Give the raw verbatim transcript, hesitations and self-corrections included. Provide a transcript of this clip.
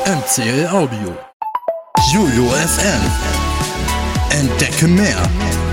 M C L Audio, Juju F M. Entdecke mehr.